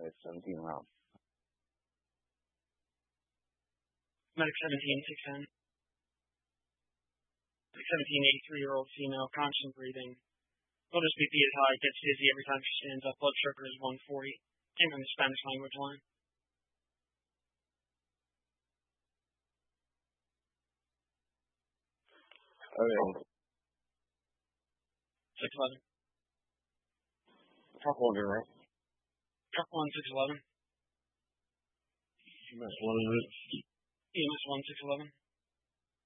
Medic 17 around. Medic 17, 610. Medic 17, 83-year-old female, constant breathing. Motor's BP is high, gets dizzy every time she stands up. Blood sugar is 140. Came from the Spanish language line. Okay. 611. Truck 1, right? Truck 1, 611. EMS 1, EMS 1, 611.